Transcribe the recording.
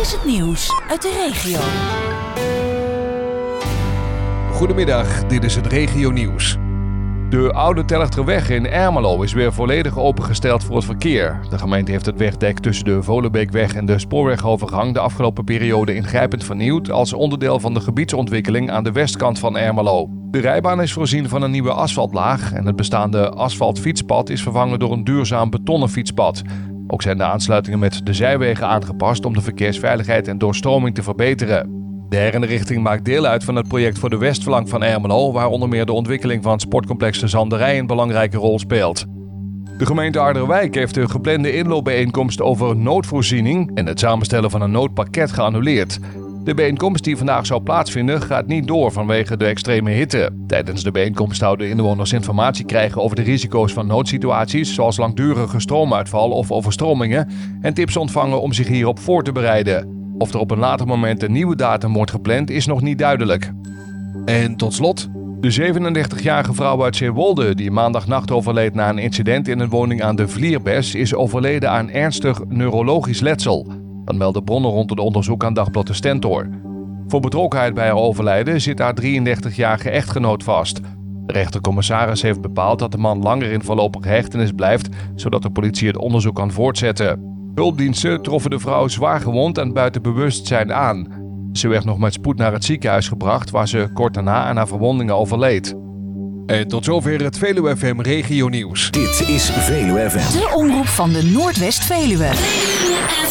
is het nieuws uit de regio. Goedemiddag, dit is het regionieuws. De Oude Telchterweg in Ermelo is weer volledig opengesteld voor het verkeer. De gemeente heeft het wegdek tussen de Volenbeekweg en de spoorwegovergang de afgelopen periode ingrijpend vernieuwd als onderdeel van de gebiedsontwikkeling aan de westkant van Ermelo. De rijbaan is voorzien van een nieuwe asfaltlaag en het bestaande asfaltfietspad is vervangen door een duurzaam betonnen fietspad. Ook zijn de aansluitingen met de zijwegen aangepast om de verkeersveiligheid en doorstroming te verbeteren. De herinrichting maakt deel uit van het project voor de westflank van Ermelo, waar onder meer de ontwikkeling van het sportcomplex De Zanderij een belangrijke rol speelt. De gemeente Harderwijk heeft de geplande inloopbijeenkomst over noodvoorziening en het samenstellen van een noodpakket geannuleerd. De bijeenkomst die vandaag zou plaatsvinden gaat niet door vanwege de extreme hitte. Tijdens de bijeenkomst zouden inwoners informatie krijgen over de risico's van noodsituaties, zoals langdurige stroomuitval of overstromingen, en tips ontvangen om zich hierop voor te bereiden. Of er op een later moment een nieuwe datum wordt gepland is nog niet duidelijk. En tot slot, de 37-jarige vrouw uit Zeewolde die maandagnacht overleed na een incident in een woning aan de Vlierbes is overleden aan ernstig neurologisch letsel. Dat melden bronnen rond het onderzoek aan Dagblad de Stentor. Voor betrokkenheid bij haar overlijden zit haar 33-jarige echtgenoot vast. De rechtercommissaris heeft bepaald dat de man langer in voorlopige hechtenis blijft, zodat de politie het onderzoek kan voortzetten. Hulpdiensten troffen de vrouw zwaar gewond en buiten bewustzijn aan. Ze werd nog met spoed naar het ziekenhuis gebracht, waar ze kort daarna aan haar verwondingen overleed. En tot zover het Veluwe FM Regionieuws. Dit is Veluwe FM. De omroep van de Noordwest-Veluwe.